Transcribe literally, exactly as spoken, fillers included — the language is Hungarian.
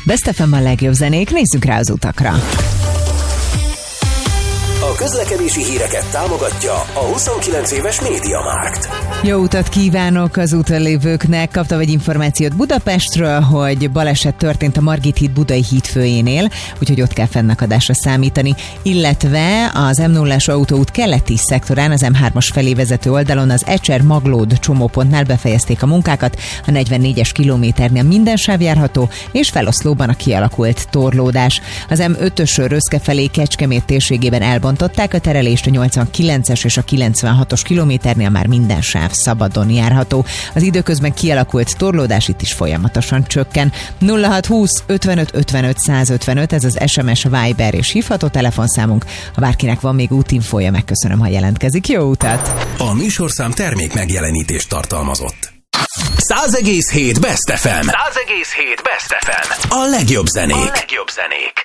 Best ef em a legjobb zenék, nézzük rá az utakra. A közlekedési híreket támogatja a huszonkilenc éves MediaMarkt. Jó utat kívánok az úton lévőknek! Kaptam egy információt Budapestről, hogy baleset történt a Margit híd Budai hídfőjénél, úgyhogy ott kell fennakadásra számítani, illetve az em nullás autóút keleti szektorán, az em hármas felé vezető oldalon az Ecser-Maglód csomópontnál befejezték a munkákat, a negyvennégyes kilométernél minden sáv járható, és feloszlóban a kialakult torlódás. Az em ötösről Röszke felé Kecskemét térségében elbontották a terelést, a nyolcvankilences és a kilencvenhatos kilométernél már minden sáv szabadon járható. Az időközben kialakult torlódás itt is folyamatosan csökken. nulla hat húsz ötvenöt ötvenöt százötvenöt, ez az es em es, Viber és hívható telefonszámunk. Ha bárkinek van még útinfója, megköszönöm, ha jelentkezik. Jó utat! A műsorszám termék megjelenítést tartalmazott. száz egész hét Best ef em. száz egész hét Best ef em. A legjobb zenék. A legjobb zenék.